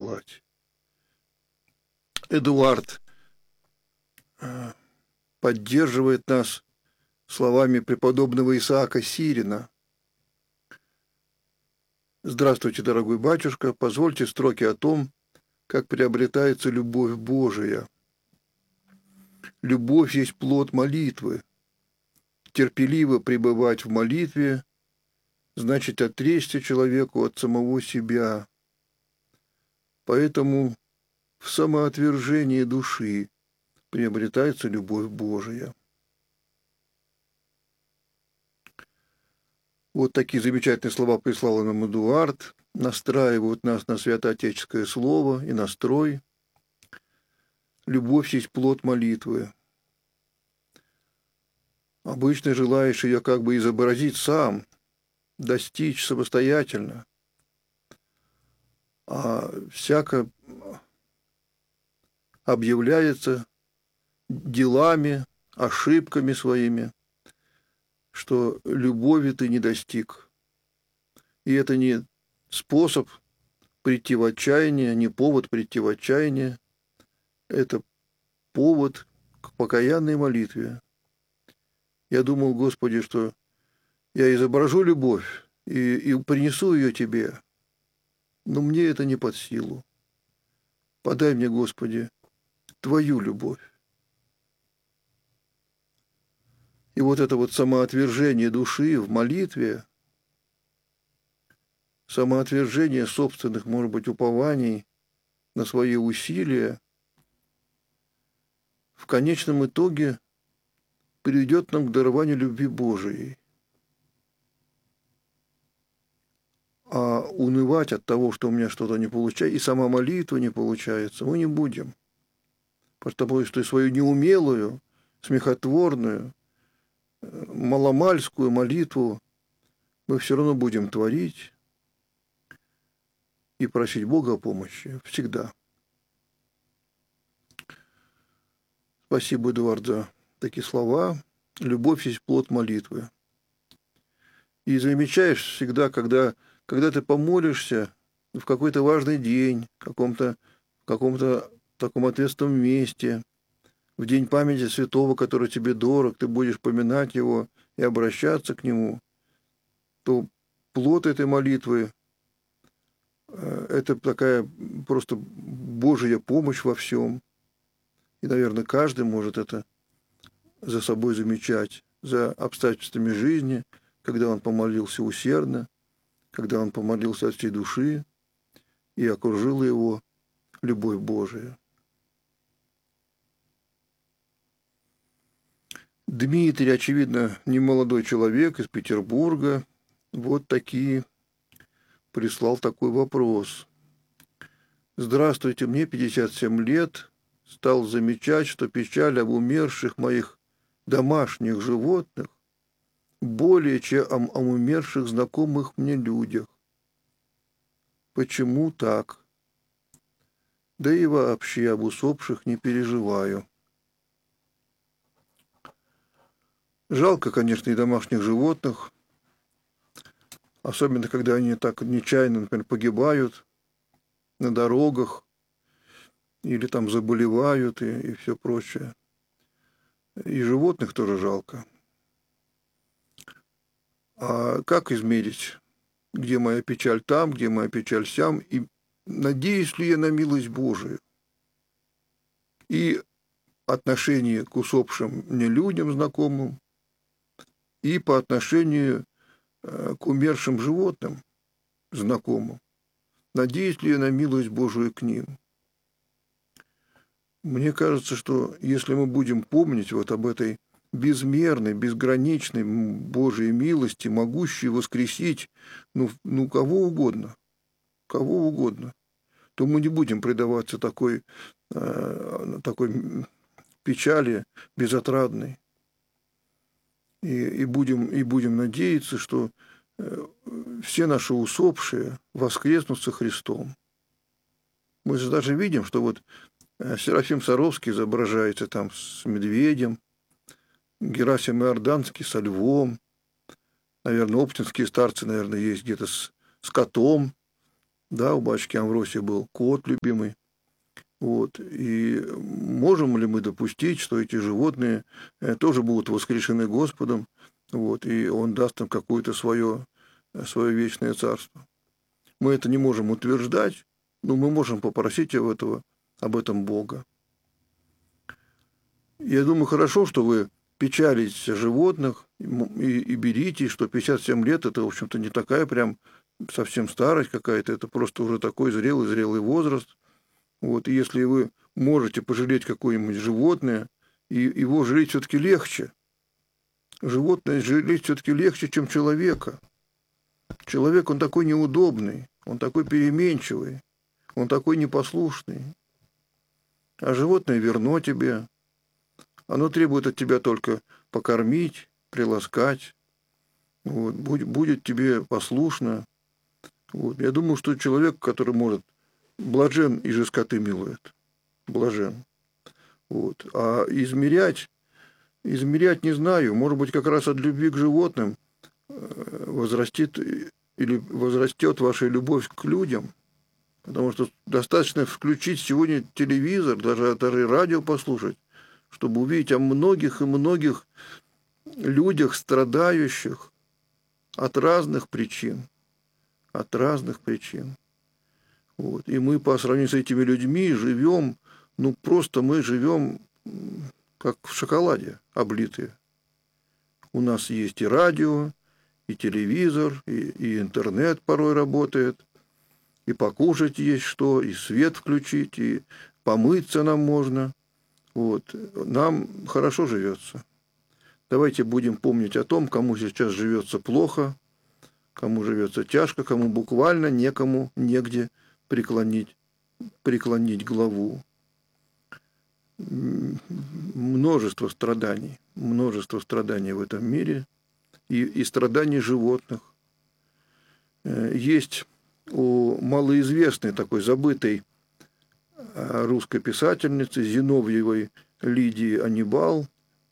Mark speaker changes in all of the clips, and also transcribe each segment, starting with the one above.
Speaker 1: пребывать. Эдуард поддерживает нас словами преподобного Исаака Сирина. Здравствуйте, дорогой батюшка, позвольте строки о том, как приобретается любовь Божия. Любовь есть плод молитвы. Терпеливо пребывать в молитве значит отречься человеку от самого себя. Поэтому в самоотвержении души приобретается любовь Божия. Вот такие замечательные слова прислал нам Эдуард, настраивают нас на святоотеческое слово и настрой. Любовь есть плод молитвы. Обычно желаешь ее как бы изобразить сам, достичь самостоятельно, а всяко объявляется делами, ошибками своими, что любови ты не достиг. И это не способ прийти в отчаяние, не повод прийти в отчаяние, это повод к покаянной молитве. Я думал, Господи, что я изображу любовь и принесу ее Тебе, но мне это не под силу. Подай мне, Господи, Твою любовь. И вот это вот самоотвержение души в молитве, самоотвержение собственных, может быть, упований на свои усилия, в конечном итоге приведет нам к дарованию любви Божией. А унывать от того, что у меня что-то не получается, и сама молитва не получается, мы не будем. Потому что свою неумелую, смехотворную, маломальскую молитву мы все равно будем творить и просить Бога о помощи всегда. Спасибо, Эдуард, за такие слова. Любовь есть плод молитвы. И замечаешь всегда, когда ты помолишься в какой-то важный день, в каком-то таком ответственном месте, в день памяти святого, который тебе дорог, ты будешь поминать его и обращаться к нему, то плод этой молитвы – это такая просто Божья помощь во всем. И, наверное, каждый может это за собой замечать, за обстоятельствами жизни, когда он помолился усердно, когда он помолился от всей души и окружила его любовь Божия. Дмитрий, очевидно, немолодой человек из Петербурга, вот прислал такой вопрос. Здравствуйте, мне 57 лет, стал замечать, что печаль об умерших моих домашних животных более, чем о умерших знакомых мне людях. Почему так? Да и вообще об усопших не переживаю. Жалко, конечно, и домашних животных, особенно когда они так нечаянно, например, погибают на дорогах или там заболевают и все прочее. И животных тоже жалко. А как измерить, где моя печаль там, где моя печаль сям, и надеюсь ли я на милость Божию? И отношение к усопшим мне людям знакомым, и по отношению к умершим животным знакомым. Надеюсь ли я на милость Божию к ним? Мне кажется, что если мы будем помнить вот об этой безмерной, безграничной Божьей милости, могущей воскресить кого угодно, то мы не будем предаваться такой печали безотрадной. И будем надеяться, что все наши усопшие воскреснут со Христом. Мы же даже видим, что вот Серафим Саровский изображается там с медведем, Герасим Иорданский со львом, наверное, оптинские старцы, наверное, есть где-то с котом, Да, у батюшки Амвросия был кот любимый. Вот. И можем ли мы допустить, что эти животные тоже будут воскрешены Господом, вот, и Он даст им какое-то свое вечное царство? Мы это не можем утверждать, но мы можем попросить об этом Бога. Я думаю, хорошо, что вы печалитесь о животных и берите, что 57 лет – это, в общем-то, не такая прям совсем старость какая-то, это просто уже такой зрелый возраст. Вот, и если вы можете пожалеть какое-нибудь животное, и его жалеть все-таки легче. Животное жалеть все-таки легче, чем человека. Человек, он такой неудобный, он такой переменчивый, он такой непослушный. А животное верно тебе. Оно требует от тебя только покормить, приласкать. Вот, будет тебе послушно. Вот. Я думаю, что человек, который может, блажен и же скоты милует. Блажен. Вот. А измерять не знаю. Может быть, как раз от любви к животным возрастет ваша любовь к людям. Потому что достаточно включить сегодня телевизор, даже радио послушать, чтобы увидеть о многих и многих людях, страдающих от разных причин. От разных причин. Вот. И мы по сравнению с этими людьми живем, просто мы живем как в шоколаде облитые. У нас есть и радио, и телевизор, и интернет порой работает, и покушать есть что, и свет включить, и помыться нам можно. Вот. Нам хорошо живется. Давайте будем помнить о том, кому сейчас живется плохо, кому живется тяжко, кому буквально негде преклонить главу. Множество страданий в этом мире, и страданий животных. Есть у малоизвестной такой забытой русской писательницы Зиновьевой Лидии Аннибал,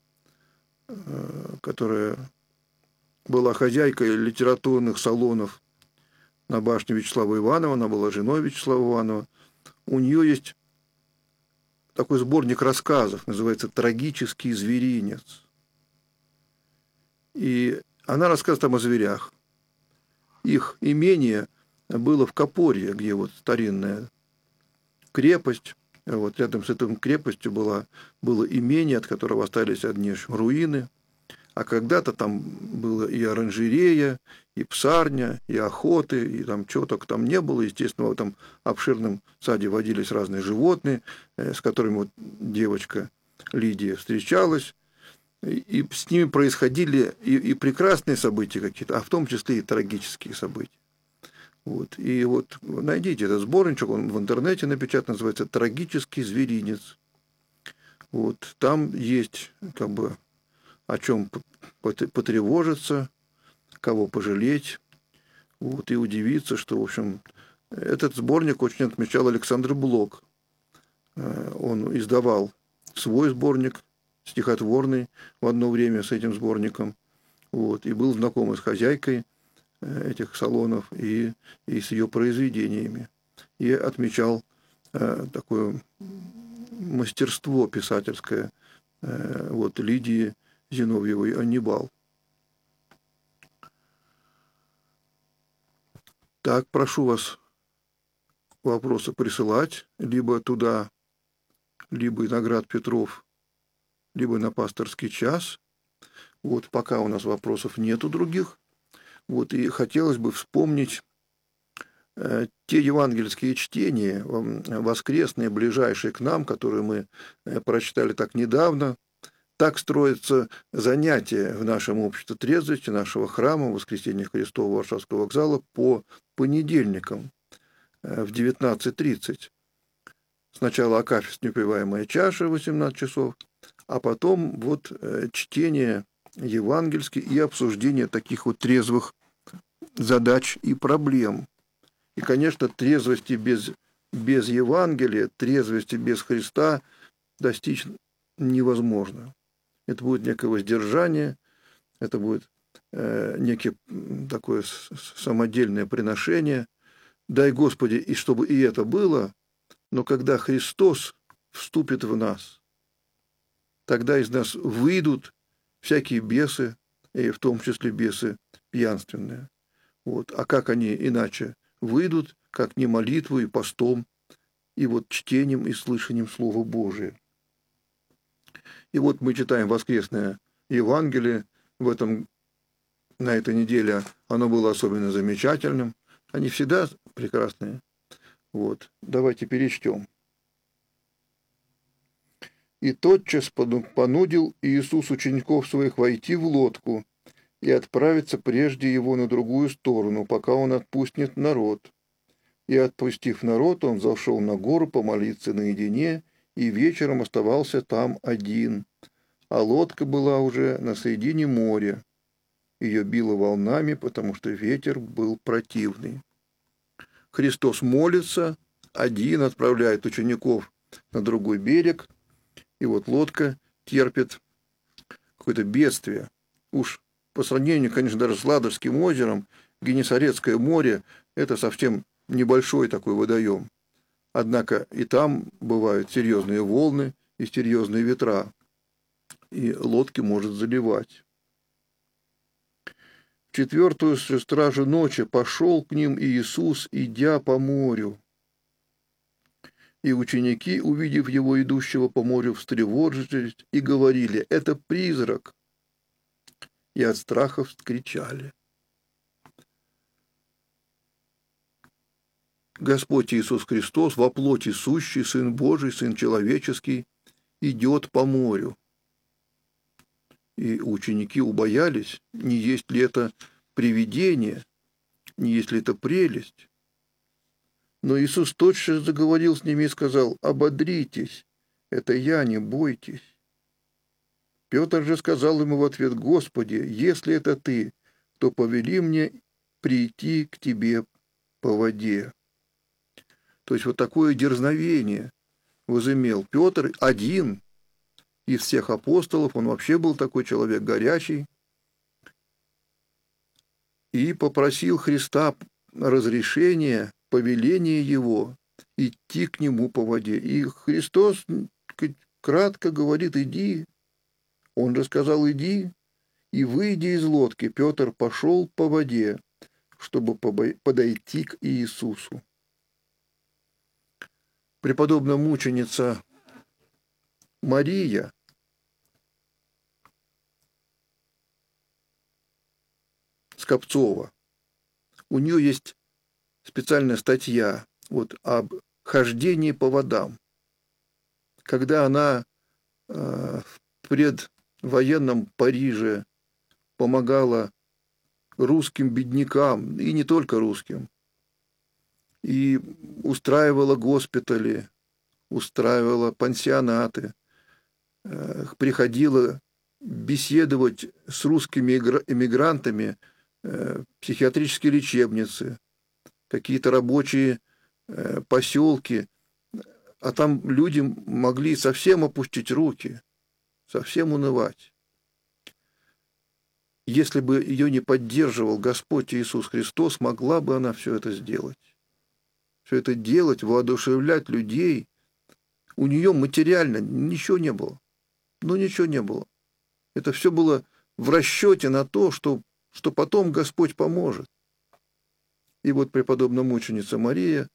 Speaker 1: которая была хозяйкой литературных салонов на башне Вячеслава Иванова, она была женой Вячеслава Иванова. У нее есть такой сборник рассказов, называется «Трагический зверинец». И она рассказывает там о зверях. Их имение было в Копорье, где вот старинная крепость. Вот рядом с этой крепостью было имение, от которого остались одни руины. А когда-то там было и оранжерея, и псарня, и охоты, и там чего только там не было. Естественно, в этом обширном саде водились разные животные, с которыми вот девочка Лидия встречалась. И с ними происходили и прекрасные события какие-то, а в том числе и трагические события. Вот. И вот найдите этот сборничек, он в интернете напечатан, называется «Трагический зверинец». Вот. Там есть как бы о чем потревожиться, кого пожалеть, вот, и удивиться, что, в общем, этот сборник очень отмечал Александр Блок. Он издавал свой сборник, стихотворный, в одно время с этим сборником, вот, и был знаком с хозяйкой этих салонов и с ее произведениями. И отмечал такое мастерство писательское вот, Лидии Зиновьевой Аннибал. Так, прошу вас вопросы присылать либо туда, либо на Град Петров, либо на пасторский час. Вот, пока у нас вопросов нету других. Вот, и хотелось бы вспомнить те евангельские чтения, воскресные, ближайшие к нам, которые мы прочитали так недавно. Так строятся занятия в нашем обществе трезвости, нашего храма, Воскресения Христова Варшавского вокзала по понедельникам в 19:30. Сначала акафист «Неупиваемая чаша» в 18 часов, а потом вот чтение евангельские и обсуждение таких вот трезвых задач и проблем. И, конечно, трезвости без Евангелия, трезвости без Христа достичь невозможно. Это будет некое воздержание, это будет некое такое самодельное приношение, Дай, Господи, и чтобы и это было, но когда Христос вступит в нас, тогда из нас выйдут всякие бесы, и в том числе бесы пьянственные. Вот. А как они иначе выйдут, как не молитвой и постом, и вот чтением и слышанием Слова Божия. И вот мы читаем воскресное Евангелие на этой неделе оно было особенно замечательным. Они всегда прекрасные. Вот. Давайте перечтем. «И тотчас понудил Иисус учеников своих войти в лодку и отправиться прежде его на другую сторону, пока он отпустит народ. И, отпустив народ, он зашел на гору помолиться наедине, и вечером оставался там один. А лодка была уже на середине моря. Ее било волнами, потому что ветер был противный. Христос молится, один отправляет учеников на другой берег, и вот лодка терпит какое-то бедствие. Уж по сравнению, конечно, даже с Ладожским озером, Генесарецкое море – это совсем небольшой такой водоем. Однако и там бывают серьезные волны и серьезные ветра, и лодки может заливать. В 4-ю стражу ночи пошел к ним Иисус, идя по морю. И ученики, увидев его идущего по морю, встревожились и говорили: «Это призрак!» И от страха вскричали. Господь Иисус Христос, во плоти сущий, Сын Божий, Сын человеческий, идет по морю. И ученики убоялись, не есть ли это привидение, не есть ли это прелесть. Но Иисус тотчас заговорил с ними и сказал: «Ободритесь, это я, не бойтесь». Петр же сказал ему в ответ: «Господи, если это ты, то повели мне прийти к тебе по воде». То есть вот такое дерзновение возымел Петр, один из всех апостолов, он вообще был такой человек горячий, и попросил Христа разрешения, повеления его идти к нему по воде. И Христос кратко говорит: «Иди». Он же сказал: «Иди». И, выйдя из лодки, Петр пошел по воде, чтобы подойти к Иисусу. Преподобная мученица Мария Скопцова, у нее есть специальная статья об хождении по водам. Когда она в предвоенном Париже помогала русским беднякам, и не только русским, и устраивала госпитали, устраивала пансионаты, приходила беседовать с русскими эмигрантами, психиатрические лечебницы, какие-то рабочие поселки, а там люди могли совсем опустить руки, совсем унывать. Если бы ее не поддерживал Господь Иисус Христос, могла бы она все это сделать. Все это делать, воодушевлять людей. У нее материально ничего не было. Ничего не было. Это все было в расчете на то, что потом Господь поможет. И вот преподобная мученица Мария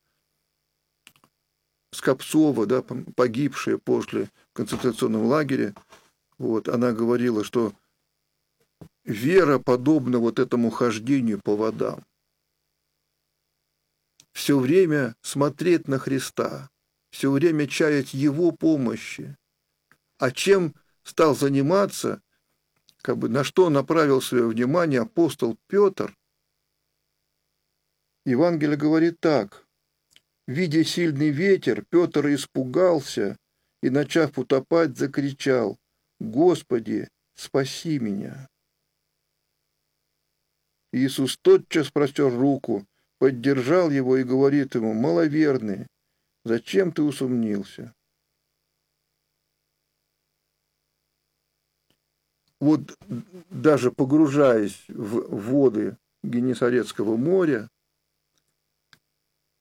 Speaker 1: Скопцова, погибшая после в концентрационном лагере, она говорила, что вера подобна этому хождению по водам. Все время смотреть на Христа, все время чаять Его помощи. А чем стал заниматься, на что направил свое внимание апостол Петр, Евангелие говорит так: «Видя сильный ветер, Петр испугался и, начав утопать, закричал: Господи, спаси меня!» Иисус тотчас простер руку, поддержал его и говорит ему: «Маловерный, зачем ты усомнился?» Даже погружаясь в воды Генесарецкого моря,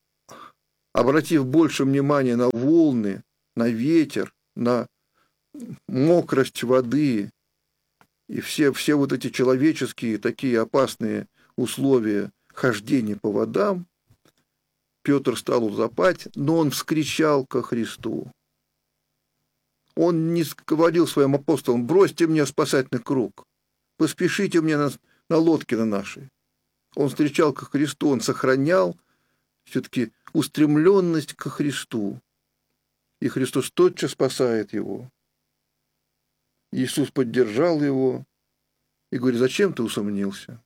Speaker 1: обратив больше внимания на волны, на ветер, на мокрость воды и все вот эти человеческие такие опасные условия хождения по водам, Петр стал утопать, но он вскричал ко Христу. Он не говорил своим апостолам: бросьте мне спасательный круг, поспешите мне на лодке на нашей. Он встречал ко Христу, он сохранял все-таки устремленность ко Христу. И Христос тотчас спасает его. Иисус поддержал его и говорит: зачем ты усомнился?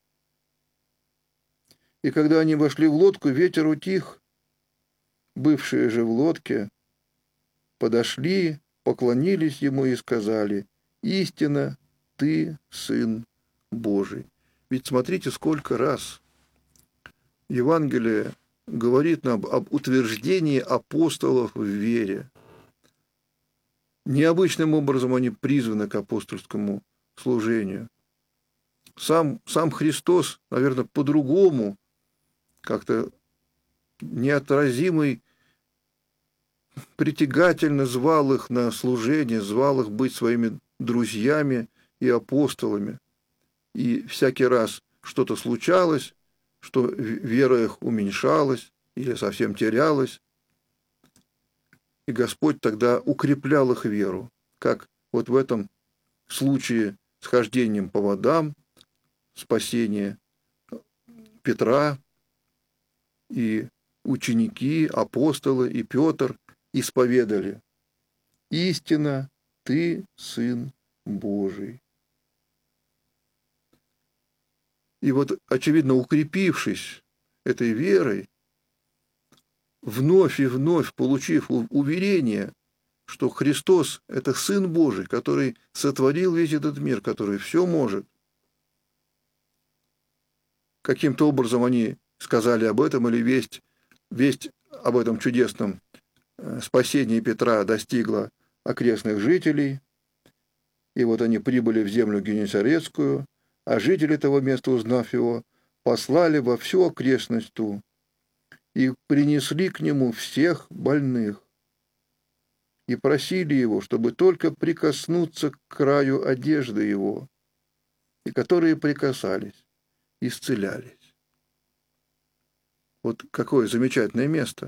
Speaker 1: И когда они вошли в лодку, ветер утих. Бывшие же в лодке подошли, поклонились ему и сказали: истинно, ты Сын Божий. Ведь смотрите, сколько раз Евангелие говорит нам об утверждении апостолов в вере. Необычным образом они призваны к апостольскому служению. Сам Христос, наверное, по-другому, как-то неотразимый, притягательно звал их на служение, звал их быть своими друзьями и апостолами. И всякий раз что-то случалось, что вера их уменьшалась или совсем терялась, и Господь тогда укреплял их веру, как вот в этом случае с хождением по водам, спасение Петра, и ученики, апостолы и Петр исповедали: истинно, ты Сын Божий. И вот, очевидно, укрепившись этой верой, вновь и вновь получив уверение, что Христос – это Сын Божий, который сотворил весь этот мир, который все может, каким-то образом они сказали об этом, или весть об этом чудесном спасении Петра достигла окрестных жителей, и вот они прибыли в землю Генесарецкую, а жители того места, узнав его, послали во всю окрестность ту и принесли к нему всех больных и просили его, чтобы только прикоснуться к краю одежды его, и которые прикасались, исцелялись. Вот какое замечательное место.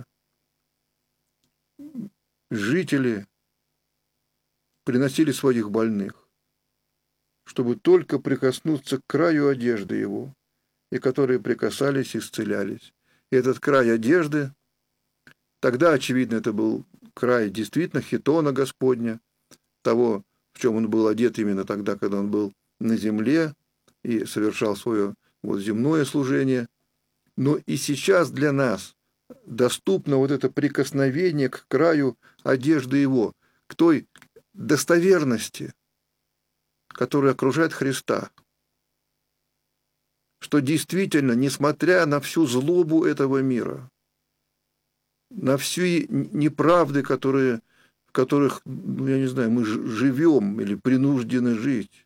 Speaker 1: Жители приносили своих больных, чтобы только прикоснуться к краю одежды его, и которые прикасались, исцелялись. И этот край одежды, тогда, очевидно, это был край действительно хитона Господня, того, в чем он был одет именно тогда, когда он был на земле и совершал свое вот земное служение. Но и сейчас для нас доступно вот это прикосновение к краю одежды его, к той достоверности, которая окружает Христа, что действительно, несмотря на всю злобу этого мира, на все неправды, в которых, я не знаю, мы живем или принуждены жить,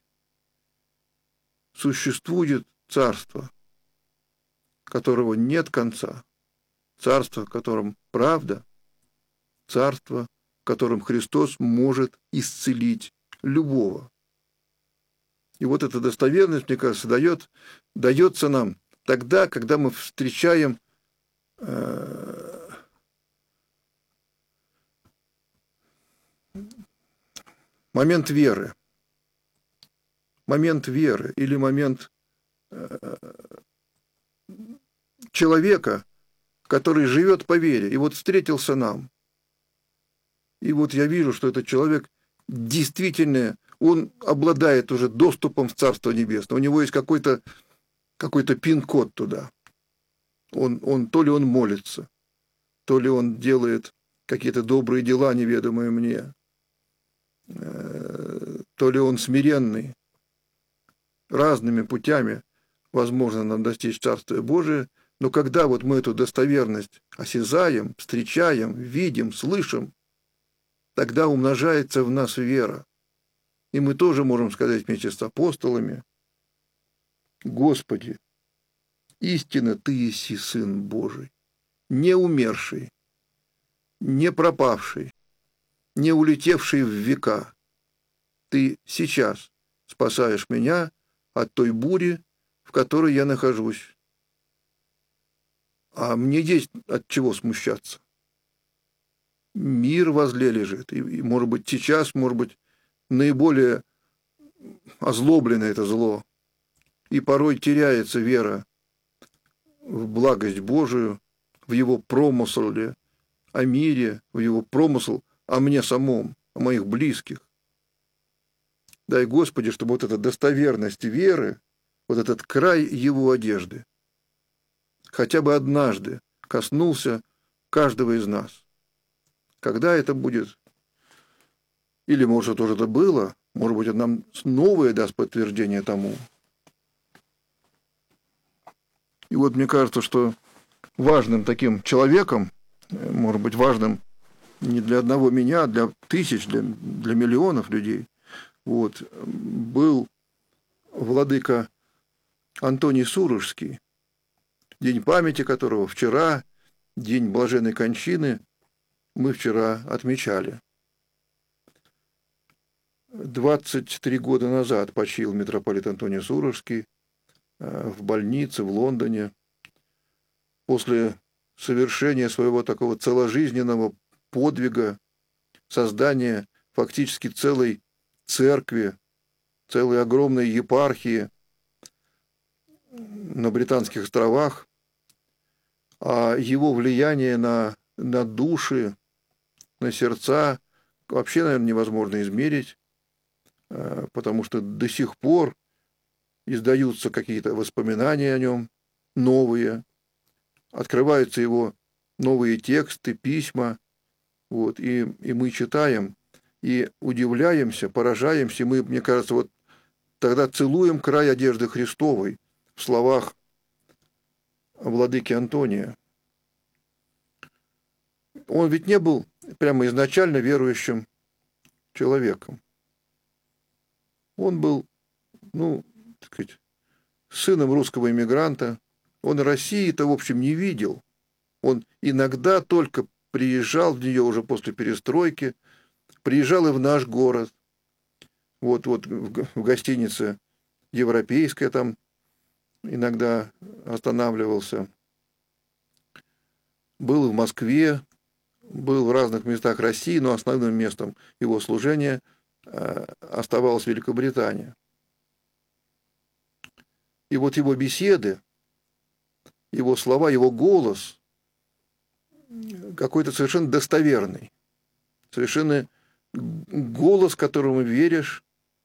Speaker 1: существует царство, которого нет конца, царство, в котором правда, царство, в котором Христос может исцелить любого. И вот эта достоверность, мне кажется, дается нам тогда, когда мы встречаем момент веры или момент человека, который живет по вере, и вот встретился нам. И вот я вижу, что этот человек действительно, он обладает уже доступом в Царство Небесное. У него есть какой-то пин-код туда. То ли он молится, то ли он делает какие-то добрые дела, неведомые мне, то ли он смиренный. Разными путями возможно нам достичь Царствия Божия, но когда вот мы эту достоверность осязаем, встречаем, видим, слышим, тогда умножается в нас вера. И мы тоже можем сказать вместе с апостолами: Господи, истинно Ты еси Сын Божий, не умерший, не пропавший, не улетевший в века. Ты сейчас спасаешь меня от той бури, в которой я нахожусь. А мне есть от чего смущаться. Мир возле лежит, и, может быть, сейчас, может быть, наиболее озлоблено это зло, и порой теряется вера в благость Божию, в Его промысле о мире, в Его промысл о мне самом, о моих близких. Дай, Господи, чтобы вот эта достоверность веры, вот этот край Его одежды, хотя бы однажды коснулся каждого из нас. Когда это будет? Или, может, уже это было? Может быть, это нам новое даст подтверждение тому? И вот мне кажется, что важным таким человеком, может быть, важным не для одного меня, а для тысяч, для миллионов людей, вот, был владыка Антоний Сурожский, день памяти которого вчера, день блаженной кончины, мы вчера отмечали. 23 года назад почил митрополит Антоний Сурожский в больнице в Лондоне после совершения своего такого целожизненного подвига, создания фактически целой церкви, целой огромной епархии на Британских островах, а его влияние на души, на сердца вообще, наверное, невозможно измерить, потому что до сих пор издаются какие-то воспоминания о нем, новые, открываются его новые тексты, письма, вот, и мы читаем, и удивляемся, поражаемся, мы, мне кажется, вот тогда целуем край одежды Христовой в словах владыки Антония. Он ведь не был прямо изначально верующим человеком. Он был, так сказать, сыном русского иммигранта. Он России-то, в общем, не видел. Он иногда только приезжал в нее уже после перестройки, приезжал и в наш город. Вот в гостинице «Европейская» там иногда останавливался. Был в Москве, был в разных местах России, но основным местом его служения оставалась Великобритания. И вот его беседы, его слова, его голос какой-то совершенно достоверный, совершенно голос, которому веришь,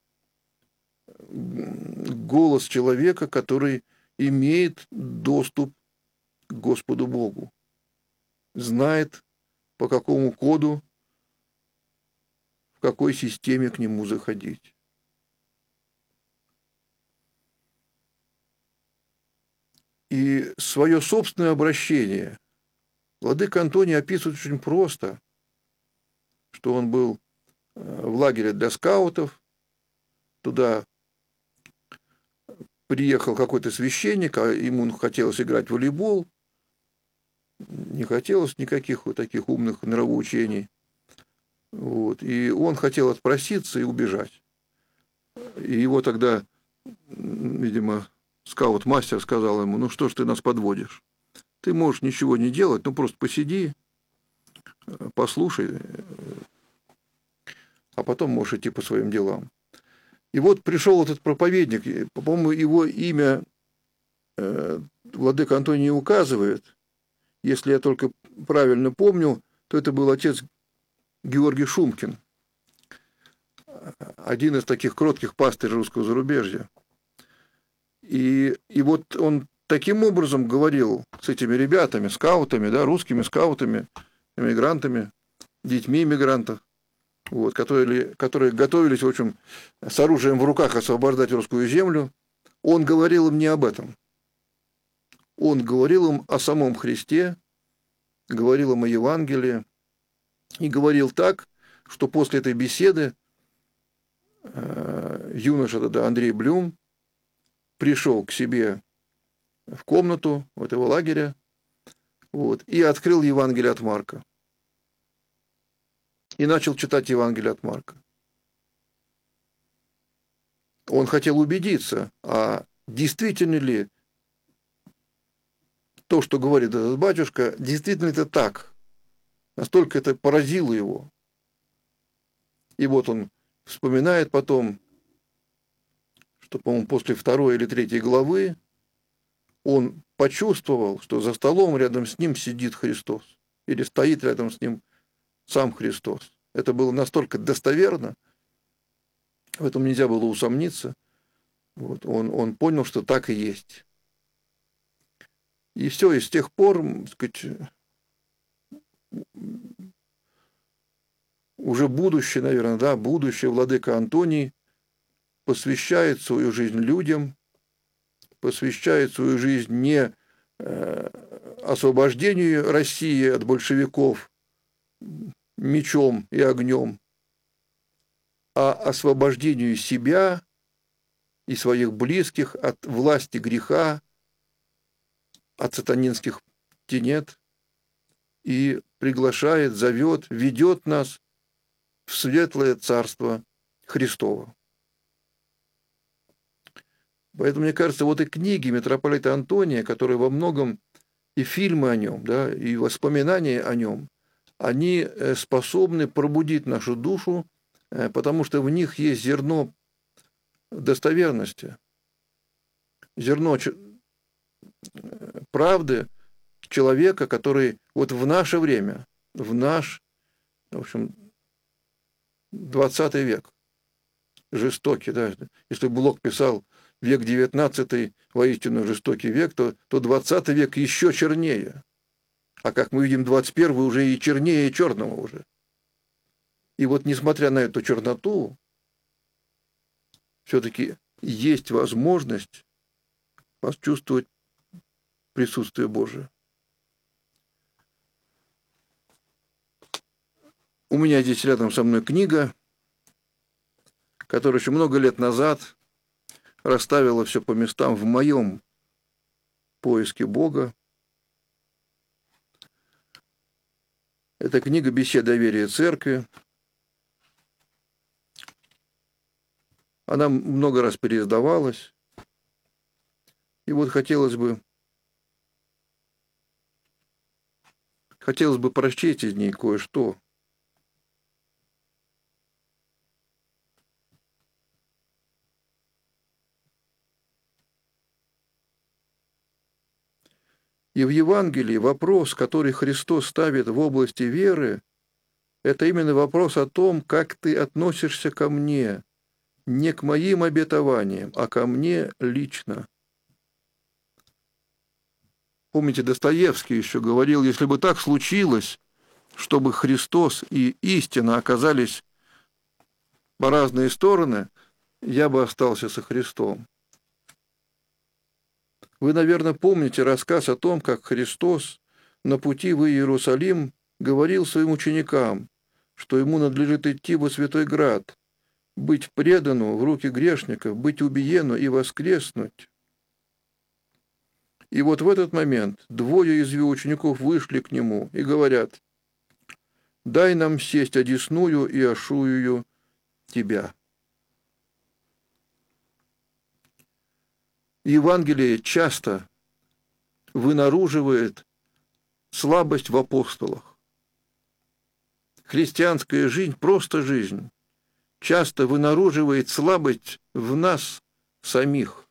Speaker 1: голос человека, который имеет доступ к Господу Богу, знает, по какому коду, в какой системе к нему заходить. И свое собственное обращение владыка Антоний описывает очень просто, что он был в лагере для скаутов, туда приехал какой-то священник, а ему хотелось играть в волейбол, не хотелось никаких вот таких умных нравоучений. Вот. И он хотел отпроситься и убежать. И его тогда, видимо, скаут-мастер сказал ему: ну что ж ты нас подводишь? Ты можешь ничего не делать, ну просто посиди, послушай, а потом можешь идти по своим делам. И вот пришел этот проповедник, по-моему, его имя владыка Антоний не указывает. Если я только правильно помню, то это был отец Георгий Шумкин, один из таких кротких пастырей русского зарубежья. И вот он таким образом говорил с этими ребятами, скаутами, да, русскими скаутами, эмигрантами, детьми эмигрантов, вот, которые готовились, в общем, с оружием в руках освобождать русскую землю. Он говорил им не об этом. Он говорил им о самом Христе, говорил им о Евангелии, и говорил так, что после этой беседы юноша тогда Андрей Блюм пришел к себе в комнату в этого лагеря, вот, и открыл Евангелие от Марка. и начал читать Евангелие от Марка. Он хотел убедиться, а действительно ли то, что говорит этот батюшка, действительно это так. Настолько это поразило его. И вот он вспоминает потом, что, по-моему, после 2 или 3 главы он почувствовал, что за столом рядом с ним сидит Христос. Или стоит рядом с ним сам Христос. Это было настолько достоверно, в этом нельзя было усомниться. Вот, он понял, что так и есть. И все, и с тех пор, так сказать, уже будущий, наверное, да, будущий владыка Антоний посвящает свою жизнь людям, посвящает свою жизнь не освобождению России от большевиков мечом и огнем, а освобождению себя и своих близких от власти греха, от сатанинских тенет, и приглашает, зовет, ведет нас в светлое царство Христово. Поэтому, мне кажется, вот и книги митрополита Антония, которые во многом и фильмы о нем, да, и воспоминания о нем, они способны пробудить нашу душу, потому что в них есть зерно достоверности, зерно правды человека, который вот в наше время, в наш, в общем, 20 век, жестокий, да, если Блок писал век 19 воистину жестокий век, то 20 век еще чернее. А как мы видим, 21 уже и чернее черного уже. И вот несмотря на эту черноту, все-таки есть возможность почувствовать присутствие Божие. У меня здесь рядом со мной книга, которая еще много лет назад расставила все по местам в моем поиске Бога. Это книга «Беседа о вере и церкви». Она много раз переиздавалась. И вот хотелось бы прочесть из ней кое-что. И в Евангелии вопрос, который Христос ставит в области веры, это именно вопрос о том, как ты относишься ко мне, не к моим обетованиям, а ко мне лично. Помните, Достоевский еще говорил, если бы так случилось, чтобы Христос и истина оказались по разные стороны, я бы остался со Христом. Вы, наверное, помните рассказ о том, как Христос на пути в Иерусалим говорил своим ученикам, что ему надлежит идти во Святой Град, быть предану в руки грешников, быть убиену и воскреснуть. И вот в этот момент 2 из его учеников вышли к нему и говорят: «Дай нам сесть одесную и ошую тебя». Евангелие часто вынаруживает слабость в апостолах. Христианская жизнь, просто жизнь, часто вынаруживает слабость в нас самих.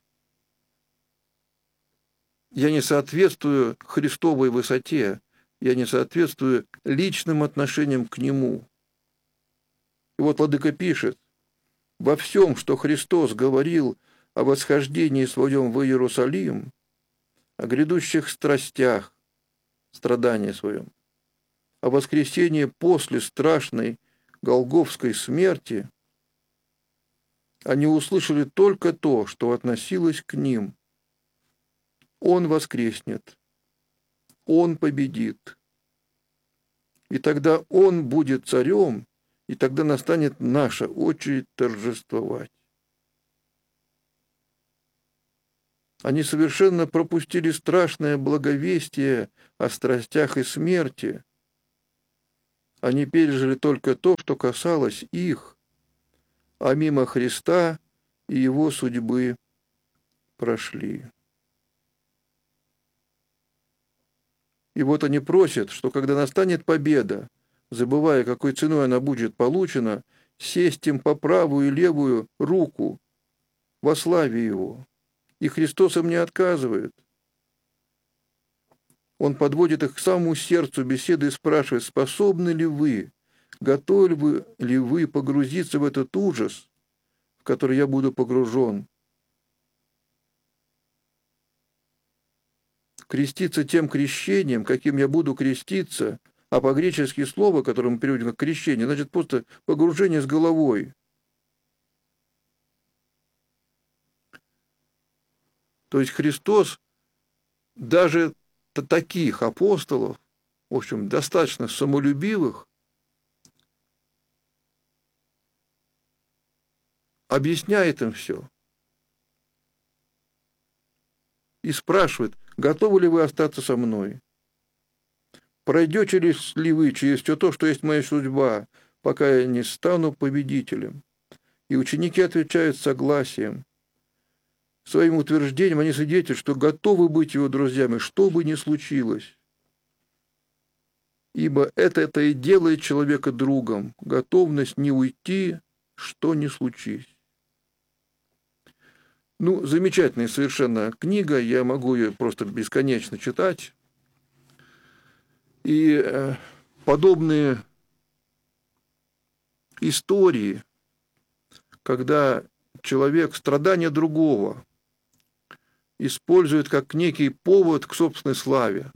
Speaker 1: Я не соответствую Христовой высоте, я не соответствую личным отношениям к Нему. И вот владыка пишет: «Во всем, что Христос говорил о восхождении своем в Иерусалим, о грядущих страстях, страдании своем, о воскресении после страшной голгофской смерти, они услышали только то, что относилось к ним. Он воскреснет, Он победит, и тогда Он будет царем, и тогда настанет наша очередь торжествовать». Они совершенно пропустили страшное благовестие о страстях и смерти, Они пережили только то, что касалось их, а мимо Христа и Его судьбы прошли. И вот они просят, что когда настанет победа, забывая, какой ценой она будет получена, сесть им по правую и левую руку во славе Его. И Христос им не отказывает. Он подводит их к самому сердцу беседы и спрашивает, способны ли вы, готовы ли вы погрузиться в этот ужас, в который я буду погружен. Креститься тем крещением, каким я буду креститься, а по-гречески слово, которое мы переводим как крещение, значит просто погружение с головой. То есть Христос даже таких апостолов, в общем, достаточно самолюбивых, объясняет им все и спрашивает, готовы ли вы остаться со мной? Пройдете ли вы через все то, что есть моя судьба, пока я не стану победителем? И ученики отвечают согласием. Своим утверждением они свидетельствуют, что готовы быть его друзьями, что бы ни случилось. Ибо это и делает человека другом, готовность не уйти, что ни случись. Ну, замечательная совершенно книга, я могу ее просто бесконечно читать. И подобные истории, когда человек страдания другого использует как некий повод к собственной славе.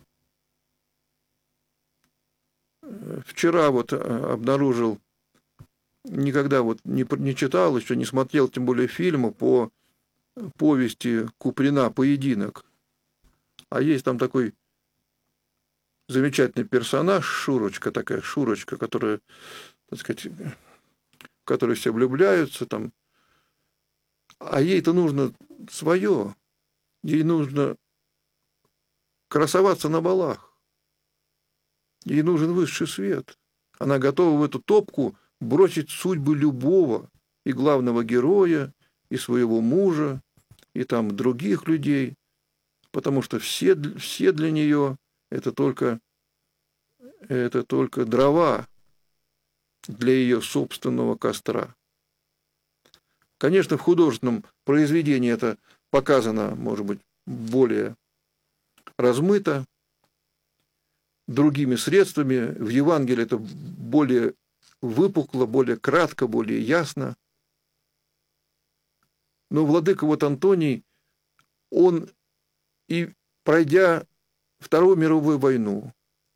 Speaker 1: Вчера вот обнаружил, никогда вот не читал, еще не смотрел, тем более фильма по повести Куприна «Поединок». А есть там такой замечательный персонаж, Шурочка, которая, так сказать, в которой все влюбляются, там, а ей-то нужно свое, ей нужно красоваться на балах, ей нужен высший свет. Она готова в эту топку бросить судьбы любого, и главного героя, и своего мужа, и там других людей, потому что все для нее это только дрова для ее собственного костра. Конечно, в художественном произведении это показано, может быть, более размыто, другими средствами. В Евангелии это более выпукло, более кратко, более ясно. Но владыка вот Антоний, он и пройдя Вторую мировую войну,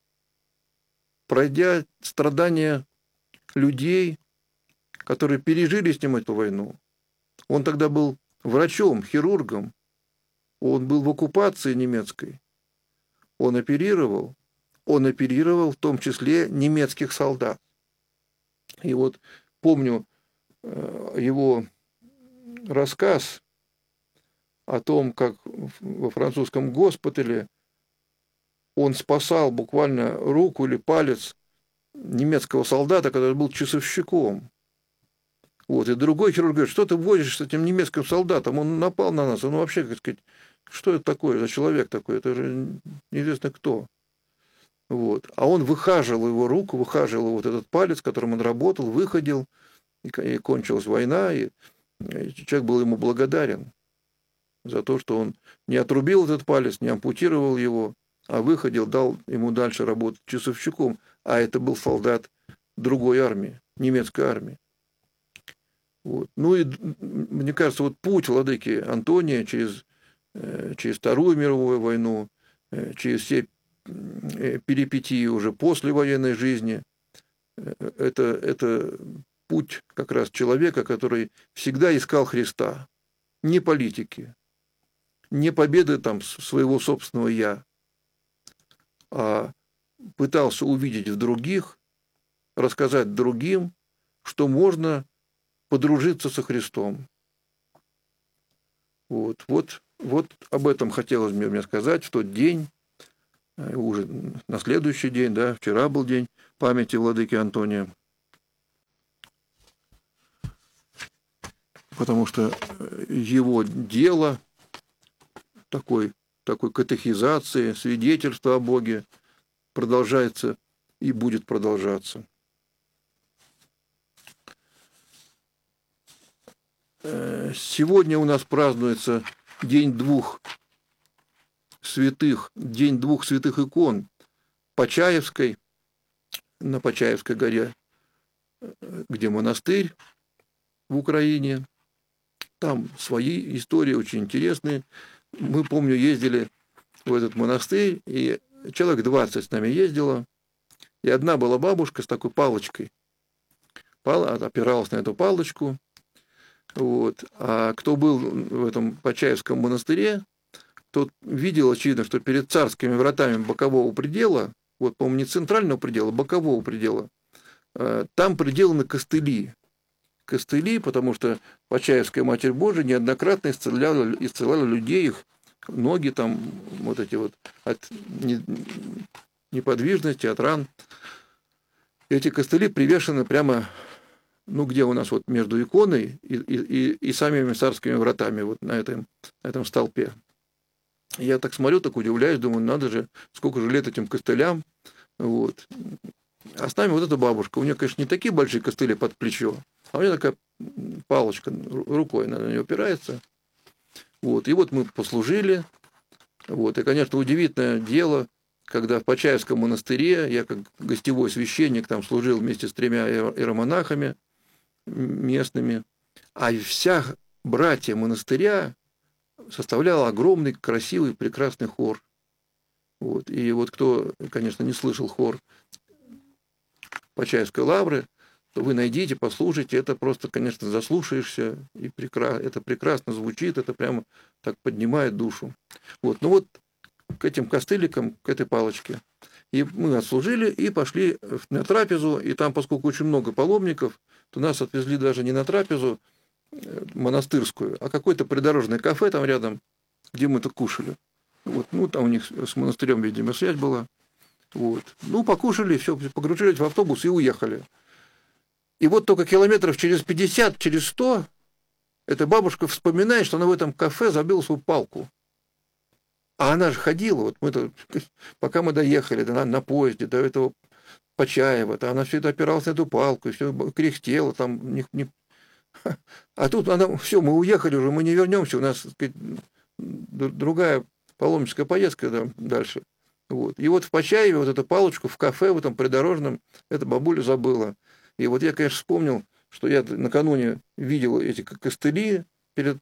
Speaker 1: пройдя страдания людей, которые пережили с ним эту войну, он тогда был врачом, хирургом, он был в оккупации немецкой, он оперировал в том числе немецких солдат. И вот помню его рассказ о том, как во французском госпитале он спасал буквально руку или палец немецкого солдата, который был часовщиком. Вот. И другой хирург говорит, что ты возишь с этим немецким солдатом, он напал на нас, он вообще, так сказать, что это такое за человек такой, это же неизвестно кто. Вот. А он выхаживал его руку, выхаживал вот этот палец, которым он работал, выходил, и кончилась война, и человек был ему благодарен за то, что он не отрубил этот палец, не ампутировал его, а выходил, дал ему дальше работать часовщиком, а это был солдат другой армии, немецкой армии. Вот. Ну и, мне кажется, вот путь владыки Антония через Вторую мировую войну, через все перипетии уже послевоенной жизни, это путь как раз человека, который всегда искал Христа, не политики, не победы там своего собственного «я», а пытался увидеть в других, рассказать другим, что можно подружиться со Христом. Вот об этом хотелось мне сказать в тот день, уже на следующий день, да, вчера был день памяти владыки Антония. Потому что его дело такой катехизации, свидетельства о Боге продолжается и будет продолжаться. Сегодня у нас празднуется День двух святых икон Почаевской, на Почаевской горе, где монастырь в Украине. Там свои истории очень интересные. Мы, помню, ездили в этот монастырь, и человек 20 с нами ездило, и одна была бабушка с такой палочкой. Опиралась на эту палочку. Вот. А кто был в этом Почаевском монастыре, тот видел, очевидно, что перед царскими вратами бокового предела, вот, по-моему, не центрального предела, бокового предела, там приделаны костыли. Костыли, потому что Почаевская Матерь Божия неоднократно исцеляла людей, их ноги там, вот эти вот, от неподвижности, от ран. Эти костыли привешены прямо, ну, где у нас вот между иконой и самими царскими вратами, вот на этом столпе. Я так смотрю, так удивляюсь, думаю, надо же, сколько же лет этим костылям. Вот. А с нами вот эта бабушка, у нее, конечно, не такие большие костыли под плечо, а у нее такая палочка, рукой на нее опирается. Вот. И вот мы послужили. Вот. И, конечно, удивительное дело, когда в Почаевском монастыре я как гостевой священник там служил вместе с 3 иеромонахами местными, а вся братья монастыря составляла огромный, красивый, прекрасный хор. Вот. И вот кто, конечно, не слышал хор Почаевской лавры, то вы найдите, послушайте, это просто, конечно, заслушаешься, и это прекрасно звучит, это прямо так поднимает душу. Вот. Ну вот к этим костыликам, к этой палочке. И мы отслужили и пошли на трапезу, и там, поскольку очень много паломников, то нас отвезли даже не на трапезу монастырскую, а какое-то придорожное кафе там рядом, где мы-то кушали. Вот. Ну, там у них с монастырем, видимо, связь была. Вот. Ну, покушали, все, погрузились в автобус и уехали. И вот только километров через 50, через 100 эта бабушка вспоминает, что она в этом кафе забыла свою палку. А она же ходила, вот мы-то, пока мы доехали на поезде до этого Почаева, то она все это опиралась на эту палку, и все кряхтела, там, а тут она, все, мы уехали уже, мы не вернемся, у нас, так сказать, другая паломническая поездка дальше. Вот. И вот в Почаеве вот эту палочку в кафе, в этом придорожном, эта бабуля забыла. И вот я, конечно, вспомнил, что я накануне видел эти костыли перед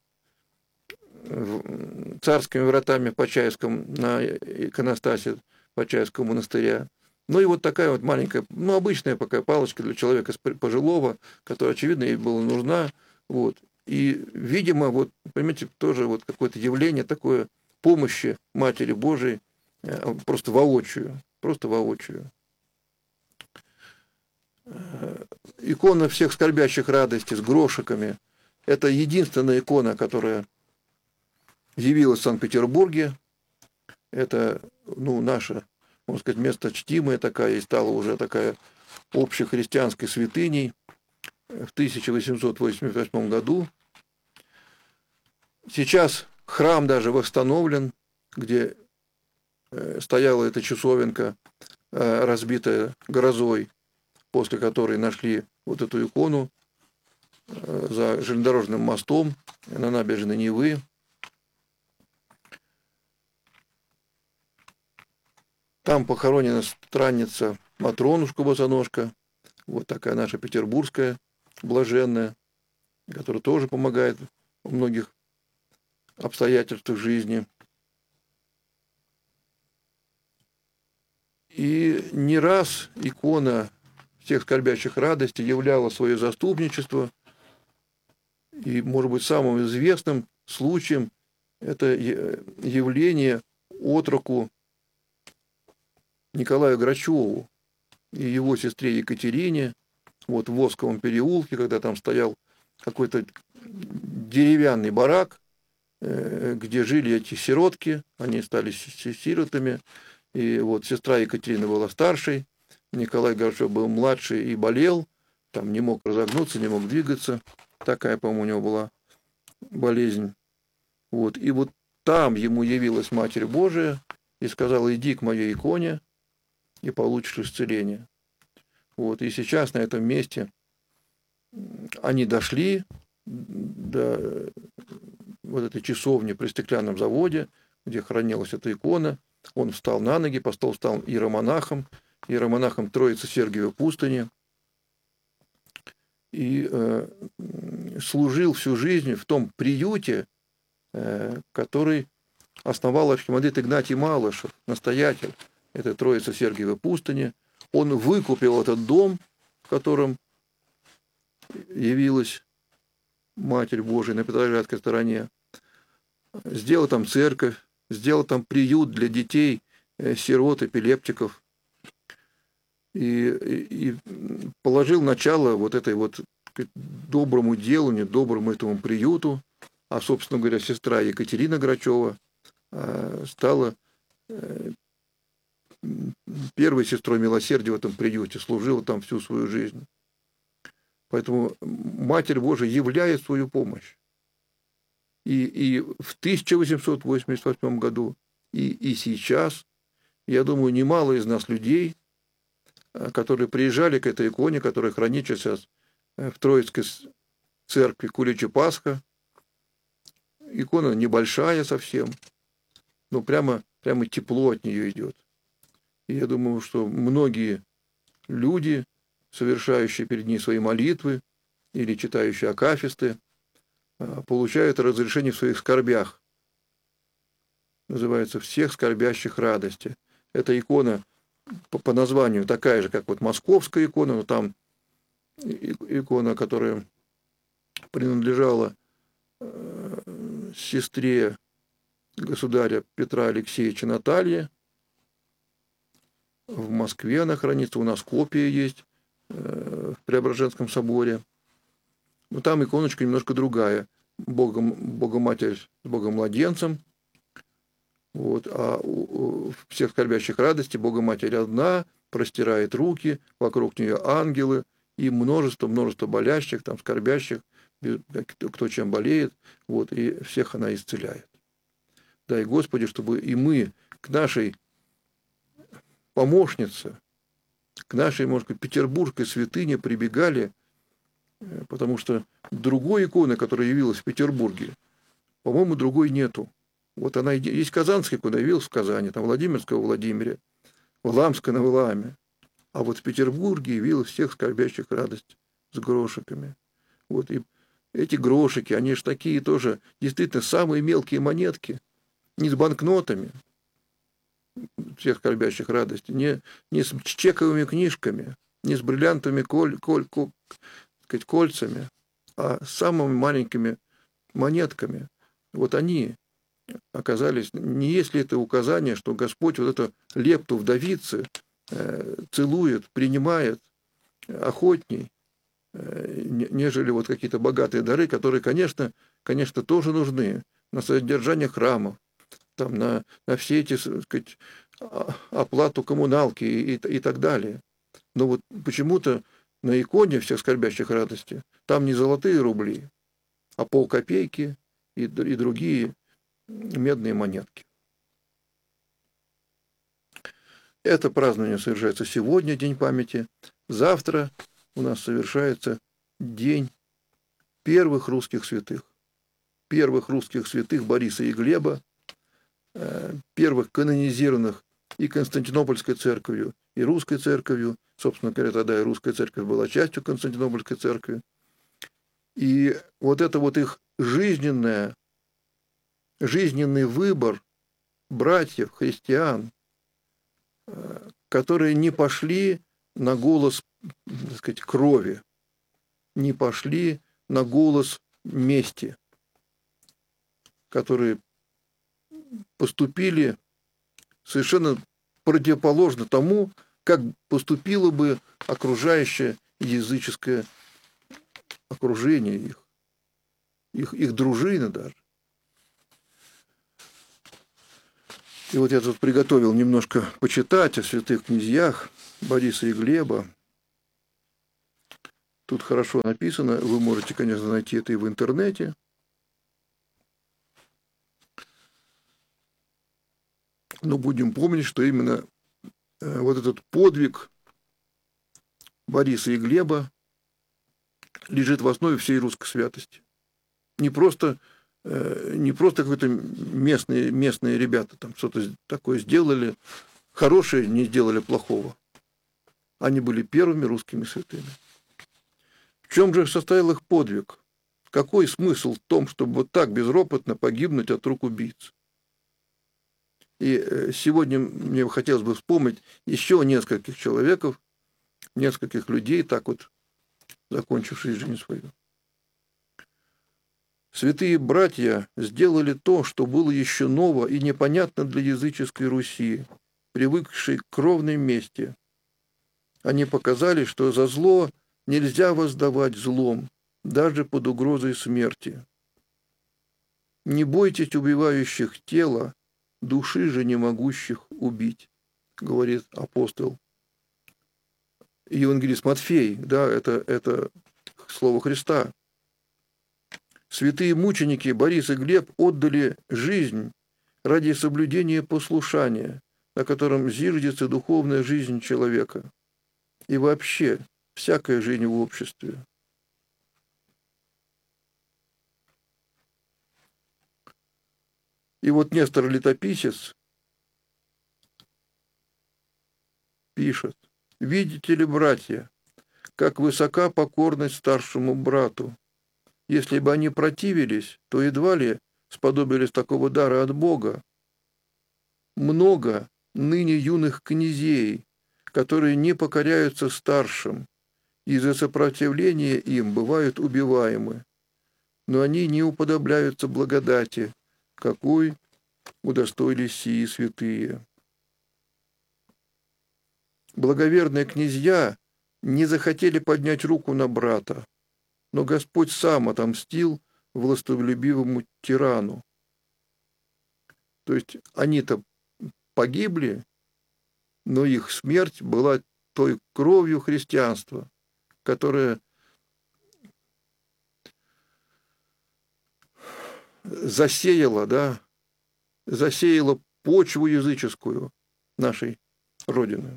Speaker 1: царскими вратами Почаевском на иконостасе Почаевского монастыря. Ну и вот такая вот маленькая, ну обычная пока палочка для человека пожилого, которая, очевидно, ей была нужна. Вот. И, видимо, вот, понимаете, тоже вот какое-то явление такое помощи Матери Божией, просто воочию. Икона всех скорбящих радости с грошиками. Это единственная икона, которая явилась в Санкт-Петербурге. Это, ну, наша, можно сказать, место чтимое такая, и стала уже такая общехристианской святыней в 1888 году. Сейчас храм даже восстановлен, где стояла эта часовенка, разбитая грозой, после которой нашли вот эту икону за железнодорожным мостом на набережной Невы. Там похоронена странница Матронушка Босоножка, вот такая наша петербургская блаженная, которая тоже помогает в многих обстоятельствах жизни. И не раз икона всех скорбящих радостей являла свое заступничество. И, может быть, самым известным случаем это явление отроку Николаю Грачеву и его сестре Екатерине, вот в Восковом переулке, когда там стоял какой-то деревянный барак, где жили эти сиротки, они стали сиротами, И вот сестра Екатерина была старшей, Николай Горшов был младший и болел, там не мог разогнуться, не мог двигаться. Такая, по-моему, у него была болезнь. Вот. И вот там ему явилась Матерь Божия и сказала: иди к моей иконе и получишь исцеление. Вот. И сейчас на этом месте они дошли до вот этой часовни при стеклянном заводе, где хранилась эта икона. Он встал на ноги, стал иеромонахом Троицы Сергиевой пустыни, и служил всю жизнь в том приюте, который основал архимандрит Игнатий Малышев, настоятель этой Троицы Сергиевой пустыни. Он выкупил этот дом, в котором явилась Матерь Божия на Петроградской стороне, сделал там церковь, сделал там приют для детей, сирот, эпилептиков, и положил начало вот этой вот доброму деланию, доброму этому приюту. А, собственно говоря, сестра Екатерина Грачева стала первой сестрой милосердия в этом приюте, служила там всю свою жизнь. Поэтому Матерь Божия являет свою помощь. И в 1888 году, и сейчас, я думаю, немало из нас людей, которые приезжали к этой иконе, которая хранится сейчас в Троицкой церкви Куличи Пасха. Икона небольшая совсем, но прямо тепло от нее идет. И я думаю, что многие люди, совершающие перед ней свои молитвы или читающие акафисты, получают разрешение в своих скорбях. Называется «Всех скорбящих радости». Эта икона по названию такая же, как вот московская икона, но там икона, которая принадлежала сестре государя Петра Алексеевича Наталье. В Москве она хранится, у нас копия есть в Преображенском соборе. Но там иконочка немножко другая. Богоматерь с Богомладенцем. Вот. А у всех скорбящих радости Богоматерь одна, простирает руки, вокруг нее ангелы и множество болящих, там, скорбящих, кто чем болеет, вот, и всех она исцеляет. Дай Господи, чтобы и мы к нашей помощнице, к нашей, может быть, петербургской святыне прибегали, потому что другой иконы, которая явилась в Петербурге, по-моему, другой нету. Вот она есть казанская икона, явилась в Казани, там Владимирская во Владимире, Валамская на Валааме. А вот в Петербурге явилась всех скорбящих радость с грошиками. Вот, и эти грошики, они же такие тоже, действительно, самые мелкие монетки, не с банкнотами всех скорбящих радости, не с чековыми книжками, не с бриллиантовыми кольцами, а с самыми маленькими монетками. Вот они оказались, не есть ли это указание, что Господь вот эту лепту вдовицы целует, принимает охотней, нежели вот какие-то богатые дары, которые, конечно, тоже нужны на содержание храмов, там, на все эти, так сказать, оплату коммуналки и так далее. Но вот почему-то на иконе всех скорбящих радости там не золотые рубли, а полкопейки и другие медные монетки. Это празднование совершается сегодня, День памяти. Завтра у нас совершается День первых русских святых. Первых русских святых Бориса и Глеба, первых канонизированных и Константинопольской церковью, и Русской церковью. Собственно говоря, тогда и Русская церковь была частью Константинопольской церкви. И вот это вот их жизненный выбор братьев, христиан, которые не пошли на голос, так сказать, крови, не пошли на голос мести, которые поступили совершенно противоположно тому, как поступило бы окружающее языческое окружение их дружины даже. И вот я тут приготовил немножко почитать о святых князьях Бориса и Глеба. Тут хорошо написано, вы можете, конечно, найти это и в интернете. Но будем помнить, что именно вот этот подвиг Бориса и Глеба лежит в основе всей русской святости. Не просто какие-то местные ребята там что-то такое сделали, хорошее не сделали плохого. Они были первыми русскими святыми. В чем же состоял их подвиг? Какой смысл в том, чтобы вот так безропотно погибнуть от рук убийц? И сегодня мне хотелось бы вспомнить еще нескольких человеков, нескольких людей, так вот закончивших жизнь свою. Святые братья сделали то, что было еще ново и непонятно для языческой Руси, привыкшей к кровной мести. Они показали, что за зло нельзя воздавать злом, даже под угрозой смерти. Не бойтесь убивающих тело, души же не могущих убить, говорит апостол. Евангелист Матфей, да, это слово Христа. Святые мученики Борис и Глеб отдали жизнь ради соблюдения послушания, на котором зиждется духовная жизнь человека и вообще всякая жизнь в обществе. И вот Нестор Летописец пишет: «Видите ли, братья, как высока покорность старшему брату? Если бы они противились, то едва ли сподобились такого дара от Бога. Много ныне юных князей, которые не покоряются старшим, и за сопротивление им бывают убиваемы, но они не уподобляются благодати, какой удостоились сии святые. Благоверные князья не захотели поднять руку на брата, но Господь сам отомстил властолюбивому тирану». То есть они-то погибли, но их смерть была той кровью христианства, которая засеяла почву языческую нашей Родины.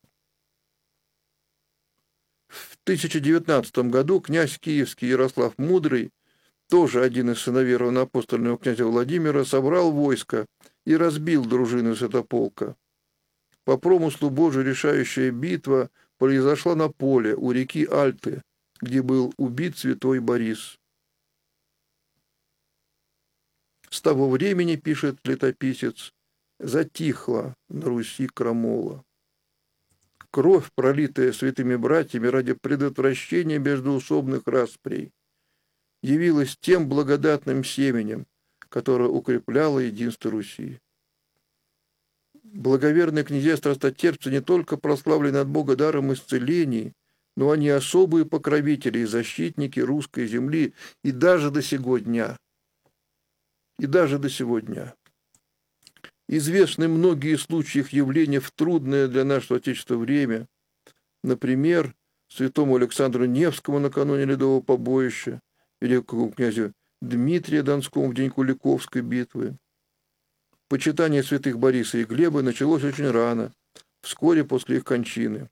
Speaker 1: В 1019 году князь киевский Ярослав Мудрый, тоже один из сыновей равноапостольного князя Владимира, собрал войско и разбил дружину святополка. По промыслу Божию решающая битва произошла на поле у реки Альты, где был убит святой Борис. С того времени, пишет летописец, затихла на Руси крамола. Кровь, пролитая святыми братьями ради предотвращения междоусобных расприй, явилась тем благодатным семенем, которое укрепляло единство Руси. Благоверные князья-страстотерпцы не только прославлены от Бога даром исцелений, но они особые покровители и защитники русской земли и даже до сего дня. Известны многие случаи их явления в трудное для нашего Отечества время. Например, святому Александру Невскому накануне Ледового побоища, великому князю Дмитрию Донскому в день Куликовской битвы. Почитание святых Бориса и Глеба началось очень рано, вскоре после их кончины.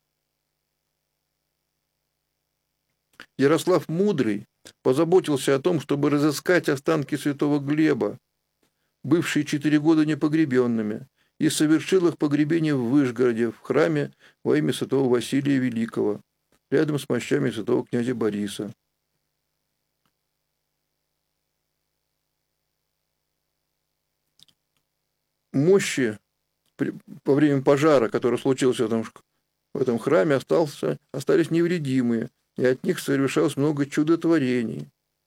Speaker 1: Ярослав Мудрый позаботился о том, чтобы разыскать останки святого Глеба, бывшие 4 года непогребенными, и совершил их погребение в Вышгороде, в храме во имя святого Василия Великого, рядом с мощами святого князя Бориса. Мощи во время пожара, который случился в этом храме, остались невредимые, и от них совершалось много чудотворений.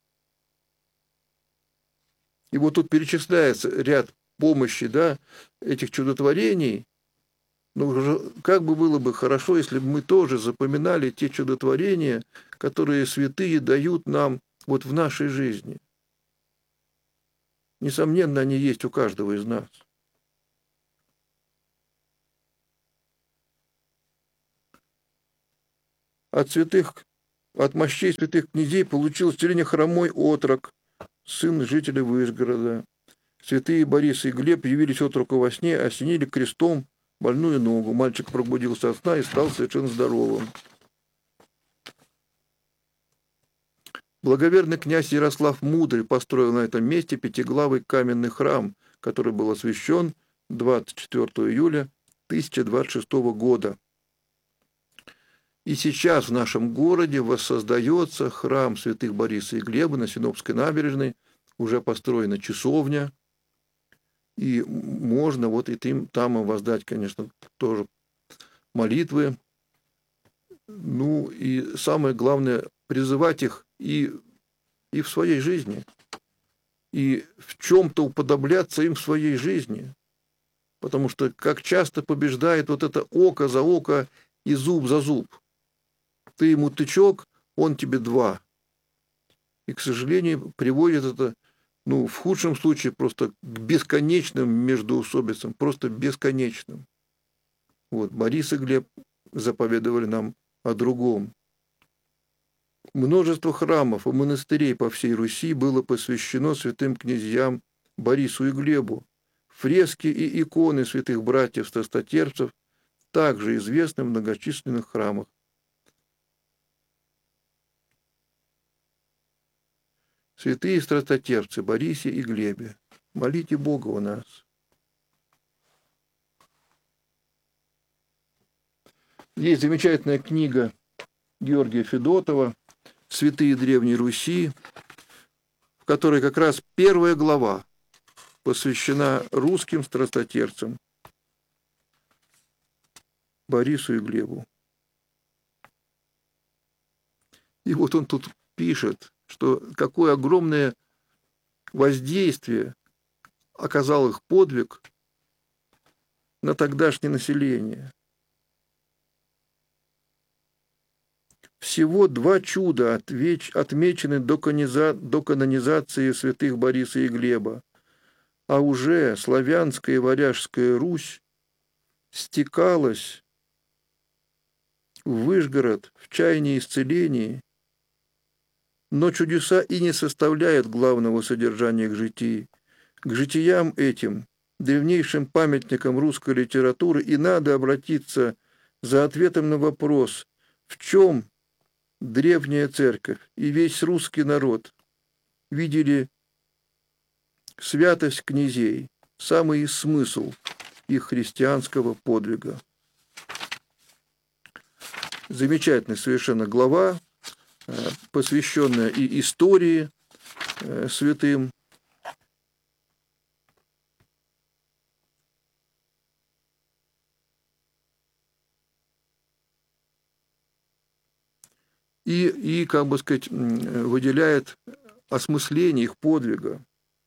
Speaker 1: И вот тут перечисляется ряд помощи, этих чудотворений. Но как бы было бы хорошо, если бы мы тоже запоминали те чудотворения, которые святые дают нам вот в нашей жизни. Несомненно, они есть у каждого из нас. от мощей святых князей получил исцеление хромой отрок, сын жителя Вышгорода. Святые Борис и Глеб явились отроку во сне, осенили крестом больную ногу. Мальчик пробудился от сна и стал совершенно здоровым. Благоверный князь Ярослав Мудрый построил на этом месте пятиглавый каменный храм, который был освящен 24 июля 1026 года. И сейчас в нашем городе воссоздается храм святых Бориса и Глеба на Синопской набережной, уже построена часовня, и можно вот и там воздать, конечно, тоже молитвы. Ну и самое главное, призывать их и в своей жизни, и в чем-то уподобляться им в своей жизни. Потому что как часто побеждает вот это око за око и зуб за зуб. Ты ему тычок, он тебе два. И, к сожалению, приводит это, в худшем случае, просто к бесконечным междоусобицам, просто бесконечным. Вот, Борис и Глеб заповедовали нам о другом. Множество храмов и монастырей по всей Руси было посвящено святым князьям Борису и Глебу. Фрески и иконы святых братьев-страстотерпцев также известны в многочисленных храмах. Святые страстотерпцы Борисе и Глебе, молите Бога у нас. Есть замечательная книга Георгия Федотова «Святые Древней Руси», в которой как раз первая глава посвящена русским страстотерпцам Борису и Глебу. И вот он тут пишет, что какое огромное воздействие оказал их подвиг на тогдашнее население. Всего 2 чуда отмечены до канонизации святых Бориса и Глеба, а уже славянская и варяжская Русь стекалась в Вышгород в чаянии исцелений, но чудеса и не составляют главного содержания их житий. К житиям этим, древнейшим памятникам русской литературы, и надо обратиться за ответом на вопрос, в чем древняя церковь и весь русский народ видели святость князей, самый смысл их христианского подвига. Замечательная совершенно глава, посвященная и истории святым. И, как бы сказать, выделяет осмысление их подвига.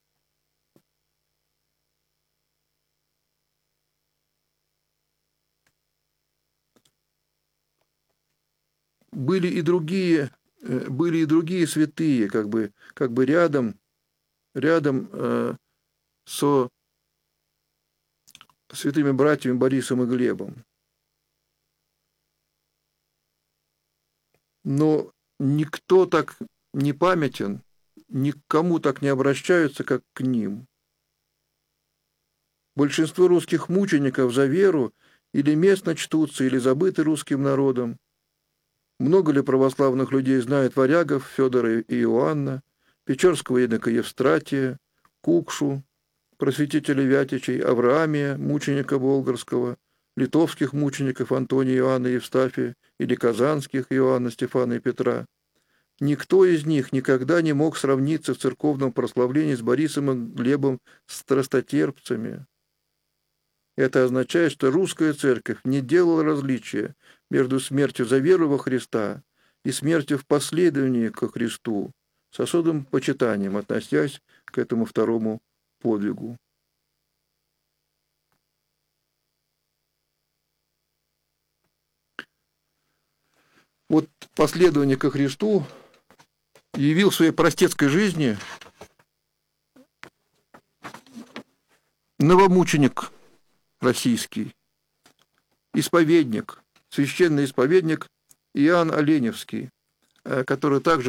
Speaker 1: Были и другие святые, как бы рядом со святыми братьями Борисом и Глебом. Но никто так не памятен, никому так не обращаются, как к ним. Большинство русских мучеников за веру или местно чтутся, или забыты русским народом. Много ли православных людей знает варягов Федора и Иоанна, печорского инока Евстратия, Кукшу, просветителя Вятичей, Авраамия, мученика Болгарского, литовских мучеников Антония, Иоанна и Евстафия, или казанских Иоанна, Стефана и Петра. Никто из них никогда не мог сравниться в церковном прославлении с Борисом и Глебом страстотерпцами. Это означает, что русская церковь не делала различия между смертью за веру во Христа и смертью в последовании ко Христу, с особым почитанием относясь к этому второму подвигу. Вот последование ко Христу явил в своей простецкой жизни новомученик российский, исповедник, священный исповедник Иоанн Оленевский, который также